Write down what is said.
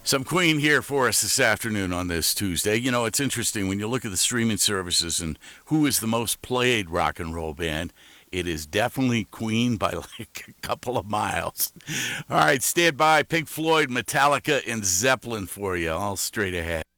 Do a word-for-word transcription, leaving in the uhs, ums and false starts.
Some Queen here for us this afternoon on this Tuesday. You know, it's interesting when you look at the streaming services and who is the most played rock and roll band. It is definitely Queen by like a couple of miles. All right, stand by. Pink Floyd, Metallica, and Zeppelin for you, all straight ahead.